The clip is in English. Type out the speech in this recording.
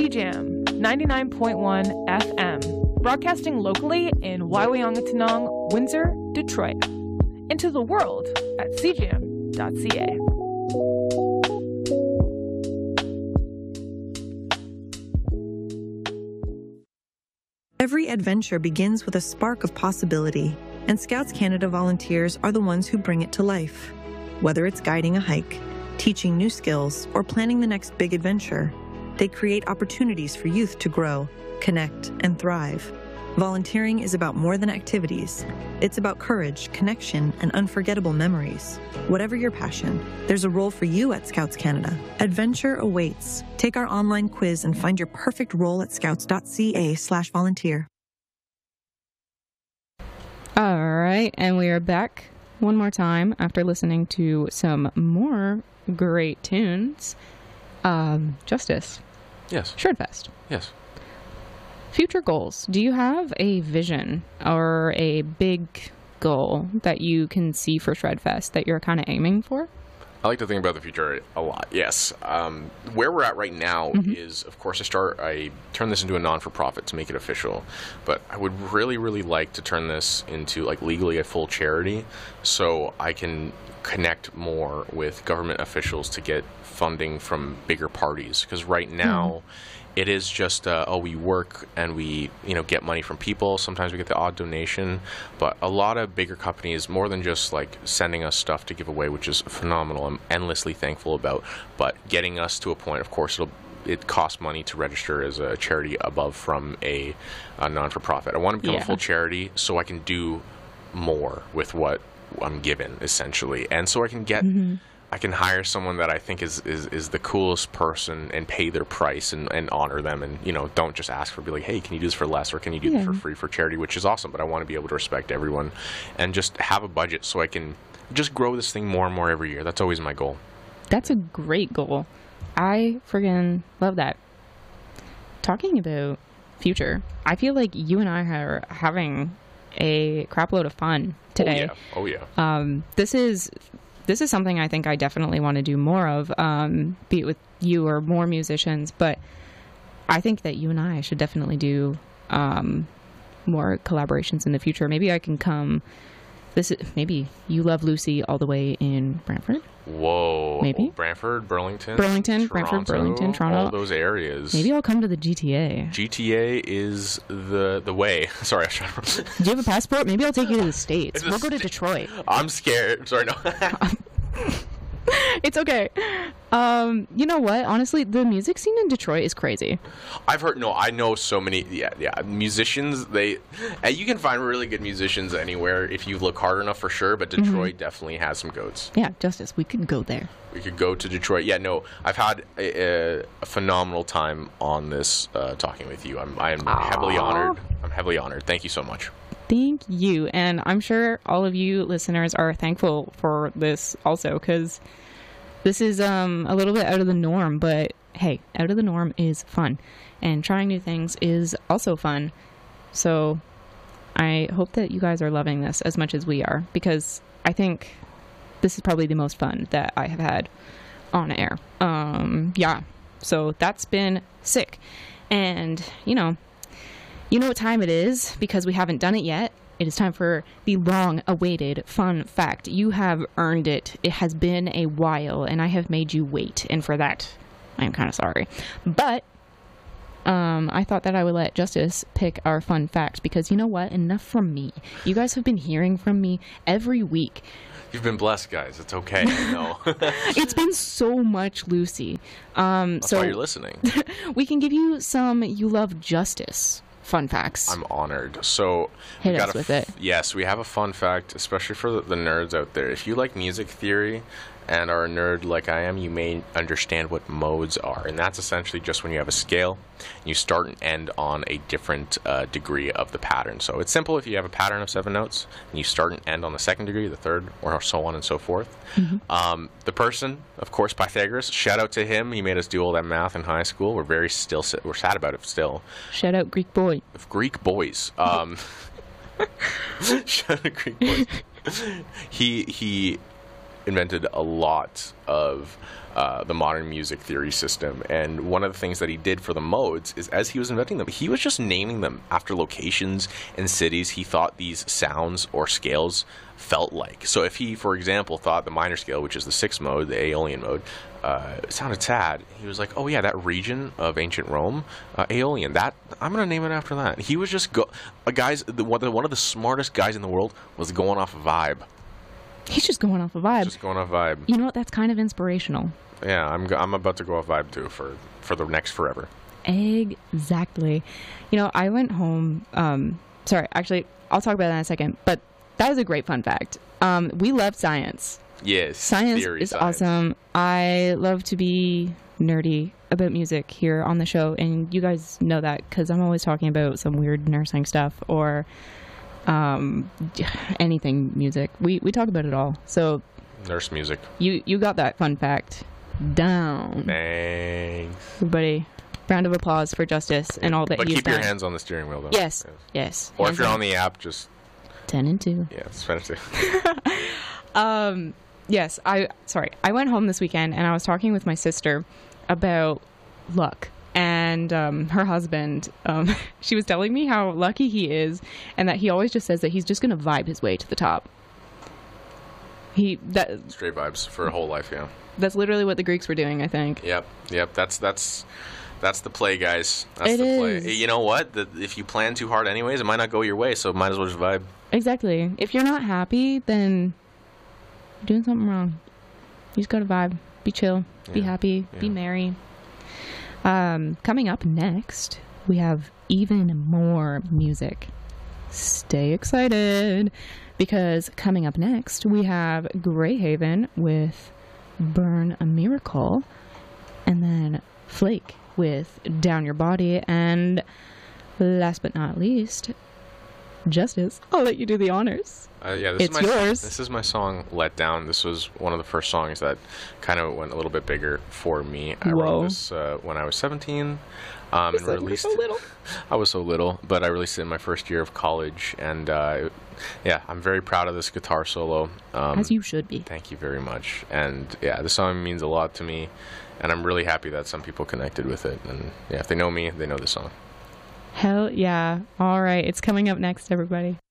CJAM 99.1 FM, broadcasting locally in Waiwayangatanong, Windsor, Detroit. Into the world at cjam.ca. Every adventure begins with a spark of possibility, and Scouts Canada volunteers are the ones who bring it to life. Whether it's guiding a hike, teaching new skills, or planning the next big adventure, they create opportunities for youth to grow, connect, and thrive. Volunteering is about more than activities. It's about courage, connection, and unforgettable memories. Whatever your passion, there's a role for you at Scouts Canada. Adventure awaits. Take our online quiz and find your perfect role at scouts.ca/volunteer. All right, and we are back one more time after listening to some more great tunes. Justice. Yes. Shredfest. Yes. Future goals. Do you have a vision or a big goal that you can see for Shredfest that you're kind of aiming for? I like to think about the future a lot, yes. Where we're at right now is, of course, I turn this into a non-for-profit to make it official, but I would really, really like to turn this into, like, legally a full charity so I can connect more with government officials to get funding from bigger parties, because right now it is just we work and we get money from people. Sometimes we get the odd donation, but a lot of bigger companies, more than just like sending us stuff to give away, which is phenomenal, I'm endlessly thankful about, but getting us to a point, of course, it costs money to register as a charity above from a non-for-profit. I want to become a full charity so I can do more with what I'm given, essentially, and so I can get I can hire someone that I think is the coolest person and pay their price and honor them, and don't just ask for, be like, hey, can you do this for less, or can you do this for free for charity, which is awesome, but I want to be able to respect everyone and just have a budget so I can just grow this thing more and more every year. That's always my goal. That's a great goal. I friggin' love that. Talking about future, I feel like you and I are having a crap load of fun today. Oh yeah. This is something I think I definitely want to do more of, be it with you or more musicians, but I think that you and I should definitely do more collaborations in the future. Maybe I can come, maybe You Love Lucy all the way in Brantford. Whoa. Maybe. Brantford, Burlington, Brantford, Burlington, Toronto. All those areas. Maybe I'll come to the GTA. GTA is the way. Sorry, I was trying to... Do you have a passport? Maybe I'll take you to the States. We'll go to Detroit. I'm scared. Sorry, no. It's okay. You know what? Honestly, the music scene in Detroit is crazy. I know so many, musicians, you can find really good musicians anywhere if you look hard enough, for sure, but Detroit definitely has some goats. Yeah, Justice, we could go there. We could go to Detroit. Yeah, no, I've had a phenomenal time on this, talking with you. I am heavily honored. I'm heavily honored. Thank you so much. Thank you. And I'm sure all of you listeners are thankful for this also, because this is a little bit out of the norm, but hey, out of the norm is fun, and trying new things is also fun. So I hope that you guys are loving this as much as we are, because I think this is probably the most fun that I have had on air. So that's been sick. And you know what time it is, because we haven't done it yet. It is time for the long-awaited fun fact. You have earned it. It has been a while, and I have made you wait. And for that, I am kind of sorry. But I thought that I would let Justice pick our fun fact, because you know what? Enough from me. You guys have been hearing from me every week. You've been blessed, guys. It's okay. No. It's been so much Lucy. That's why you're listening. We can give you some You Love Justice fun facts. I'm honored. So hit us with it. Yes, we have a fun fact, especially for the nerds out there. If you like music theory and are a nerd like I am, you may understand what modes are. And that's essentially just when you have a scale, you start and end on a different degree of the pattern. So it's simple. If you have a pattern of 7 notes, and you start and end on the second degree, the third, or so on and so forth. The person, of course, Pythagoras, shout out to him. He made us do all that math in high school. We're sad about it still. Shout out Greek boy. Greek boys. Shout out Greek boys. He invented a lot of the modern music theory system. And one of the things that he did for the modes is, as he was inventing them, he was just naming them after locations and cities he thought these sounds or scales felt like. So if he, for example, thought the minor scale, which is the 6th mode, the Aeolian mode, sounded sad, he was like, oh yeah, that region of ancient Rome, Aeolian, that I'm gonna name it after that. He was just one of the smartest guys in the world was going off a vibe. He's just going off a vibe. Just going off vibe. You know what? That's kind of inspirational. Yeah, I'm about to go off vibe too for the next forever. Exactly. You know, I went home. Sorry, actually, I'll talk about that in a second. But that was a great fun fact. We love science. Yes, science is awesome. I love to be nerdy about music here on the show, and you guys know that because I'm always talking about some weird nursing stuff or anything music. We talk about it all. So nurse music. You got that fun fact down. Thanks, everybody. Round of applause for Justice and all that he's done. But keep your hands on the steering wheel, though. Yes. Or if you're on the app, just 10 and 2. Yeah, it's better too. Yes, I went home this weekend and I was talking with my sister about luck and her husband. She was telling me how lucky he is and that he always just says that he's just going to vibe his way to the top. Straight vibes for a whole life, yeah. That's literally what the Greeks were doing, I think. Yep. That's the play, guys. That's it the play. is. You know what? If you plan too hard anyways, it might not go your way, so might as well just vibe. Exactly. If you're not happy, then you're doing something wrong. You just gotta vibe. Be chill. Be happy. Yeah. Be merry. Coming up next, we have even more music. Stay excited, because coming up next, we have Greyhaven with Burn a Miracle, and then Flake with Down Your Body, and last but not least, Justice. I'll let you do the honors. It's yours. This is my song, Let Down. This was one of the first songs that kind of went a little bit bigger for me. I wrote this when I was 17. And released. So little. I was so little, but I released it in my first year of college, and I'm very proud of this guitar solo. As you should be. Thank you very much. And this song means a lot to me, and I'm really happy that some people connected with it. And if they know me, they know the song. Hell yeah. All right, it's coming up next, everybody.